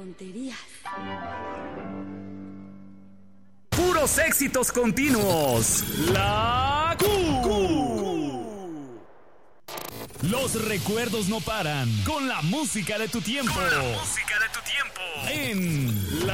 tonterías. Puros éxitos continuos. La Q. Los recuerdos no paran. Con la música de tu tiempo. En